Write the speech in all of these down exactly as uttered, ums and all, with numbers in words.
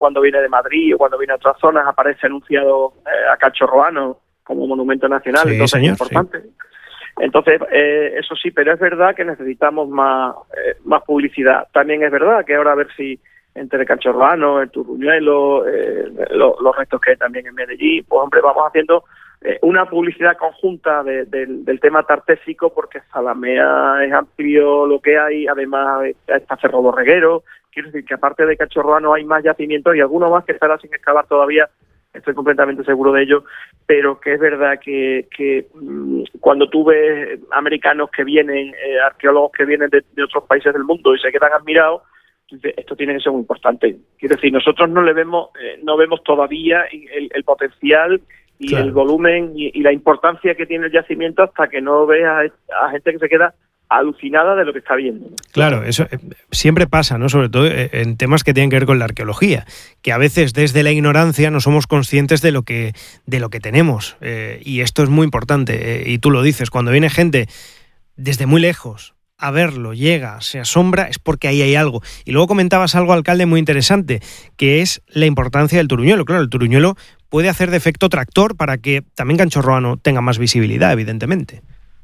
cuando viene de Madrid o cuando viene a otras zonas aparece anunciado eh, a Cachorroano como monumento nacional, sí, entonces señor, es importante. Sí. Entonces, eh, eso sí, pero es verdad que necesitamos más, eh, más publicidad. También es verdad que ahora a ver si entre Cachorroano, el Turruñuelo, eh, lo, los restos que hay también en Medellín, pues hombre, vamos haciendo eh, una publicidad conjunta de, de, del tema tartésico, porque Zalamea es amplio lo que hay, además está Cerro Borreguero, quiero decir que aparte de Cachorroano hay más yacimientos y algunos más que estarán sin excavar todavía, estoy completamente seguro de ello, pero que es verdad que, que mmm, cuando tú ves americanos que vienen, eh, arqueólogos que vienen de, de otros países del mundo y se quedan admirados, esto tiene que ser muy importante. Quiero decir, nosotros no le vemos, eh, no vemos todavía el, el potencial y claro. el volumen y, y la importancia que tiene el yacimiento hasta que no veas a, a gente que se queda alucinada de lo que está viendo. Claro, eso eh, siempre pasa, ¿no? Sobre todo eh, en temas que tienen que ver con la arqueología, que a veces desde la ignorancia no somos conscientes de lo que de lo que tenemos, eh, y esto es muy importante, eh, y tú lo dices, cuando viene gente desde muy lejos a verlo, llega, se asombra, es porque ahí hay algo. Y luego comentabas algo, alcalde, muy interesante, que es la importancia del Turruñuelo. Claro, el Turruñuelo puede hacer de efecto tractor para que también Cachorroano tenga más visibilidad, evidentemente.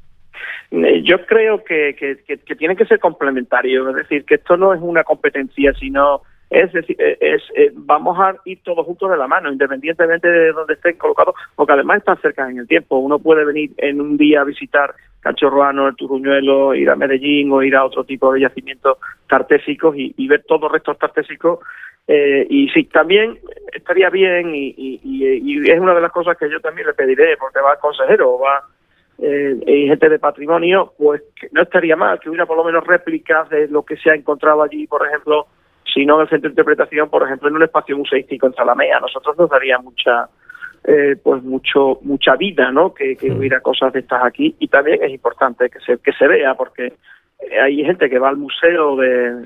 Yo creo que, que, que, que tiene que ser complementario, es decir, que esto no es una competencia, sino es decir, es, es, es vamos a ir todos juntos de la mano, independientemente de donde estén colocados, porque además están cerca en el tiempo. Uno puede venir en un día a visitar Cachorroano, el Turruñuelo, ir a Medellín o ir a otro tipo de yacimientos tartésicos y, y ver todos restos tartésicos. Eh, y sí, también estaría bien y, y, y, y es una de las cosas que yo también le pediré, porque va el consejero, va eh, y gente de patrimonio, pues que no estaría mal que hubiera por lo menos réplicas de lo que se ha encontrado allí, por ejemplo, si no en el centro de interpretación, por ejemplo, en un espacio museístico en Zalamea. A nosotros nos daría mucha eh, pues mucho mucha vida, ¿no? Que, que hubiera cosas de estas aquí, y también es importante que se que se vea, porque hay gente que va al museo de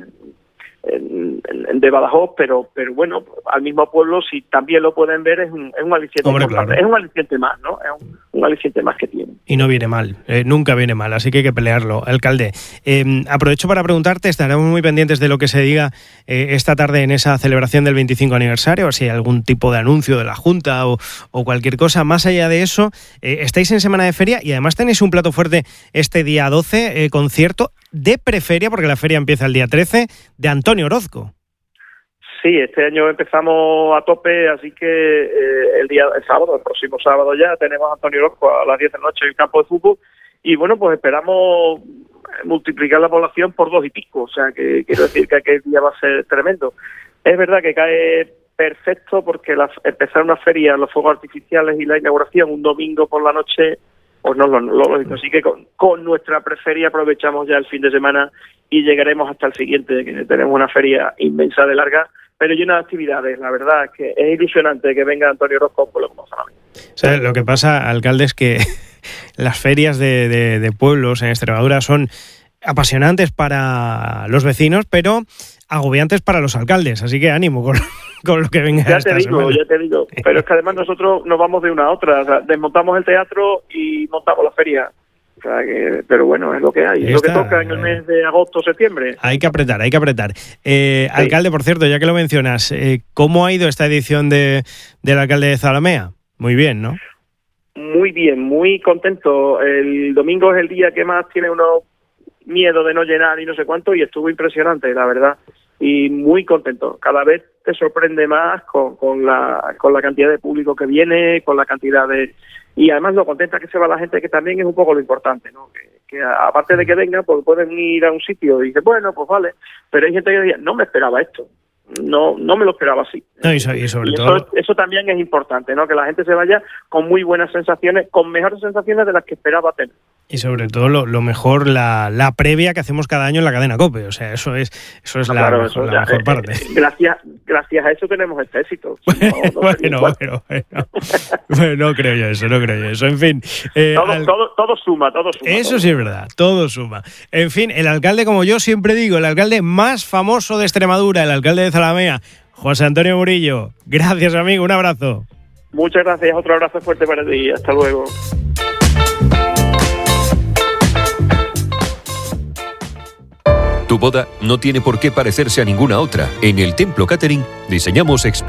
de Badajoz, pero pero bueno, al mismo pueblo, si también lo pueden ver, es un, es un aliciente. Hombre, claro. Es un aliciente más, ¿no? Es un, un aliciente más que tiene. Y no viene mal, eh, nunca viene mal, así que hay que pelearlo. Alcalde, eh, aprovecho para preguntarte, estaremos muy pendientes de lo que se diga eh, esta tarde en esa celebración del veinticinco aniversario, o si hay algún tipo de anuncio de la Junta o, o cualquier cosa. Más allá de eso, eh, estáis en Semana de Feria y además tenéis un plato fuerte este día doce, eh, concierto de preferia, porque la feria empieza el día trece, de Antonio Orozco. Sí, este año empezamos a tope, así que eh, el día el sábado, el próximo sábado ya, tenemos a Antonio Orozco a las diez de la noche en el campo de fútbol, y bueno, pues esperamos multiplicar la población por dos y pico, o sea, que quiero decir que aquel día va a ser tremendo. Es verdad que cae perfecto porque la, empezar una feria, los fuegos artificiales y la inauguración un domingo por la noche, pues no es lo lógico. Así que con, con nuestra preferia aprovechamos ya el fin de semana y llegaremos hasta el siguiente, que tenemos una feria inmensa de larga, pero llena de actividades. La verdad es que es ilusionante que venga Antonio Orozco por lo como solamente. O sea, lo que pasa, alcalde, es que las ferias de, de, de pueblos en Extremadura son apasionantes para los vecinos, pero agobiantes para los alcaldes, así que ánimo con, con lo que venga ya esta te digo, semana. Ya te digo, pero es que además nosotros nos vamos de una a otra, o sea, desmontamos el teatro y montamos la feria. O sea que, pero bueno, es lo que hay, es lo que toca en el mes de agosto, septiembre. Hay que apretar, hay que apretar. Eh, sí. Alcalde, por cierto, ya que lo mencionas, eh, ¿cómo ha ido esta edición de del alcalde de Zalamea? Muy bien, ¿no? Muy bien, muy contento. El domingo es el día que más tiene uno miedo de no llenar y no sé cuánto, y estuvo impresionante, la verdad, y muy contento. Cada vez te sorprende más con, con la con la cantidad de público que viene, con la cantidad de... Y además lo contenta que se va la gente, que también es un poco lo importante, ¿no? Que, que aparte de que vengan, pues pueden ir a un sitio y dicen, bueno, pues vale, pero hay gente que dice, no me esperaba esto, no no me lo esperaba así. No, y, so, y sobre y todo... eso, eso también es importante, ¿no? Que la gente se vaya con muy buenas sensaciones, con mejores sensaciones de las que esperaba tener. Y sobre todo lo, lo mejor, la, la previa que hacemos cada año en la cadena COPE, o sea, eso es eso es no, la, claro, mejor, eso la ya, mejor parte. Eh, gracias gracias a eso tenemos este éxito. Bueno, no, no bueno, bueno, bueno, bueno, no creo yo eso, no creo yo eso. En fin. Eh, todo, al... todo, todo suma, todo suma. Eso todo. sí es verdad, todo suma. En fin, el alcalde, como yo siempre digo, el alcalde más famoso de Extremadura, el alcalde de Zalamea, José Antonio Murillo. Gracias, amigo, un abrazo. Muchas gracias, otro abrazo fuerte para ti, hasta luego. Tu boda no tiene por qué parecerse a ninguna otra. En el Templo Catering diseñamos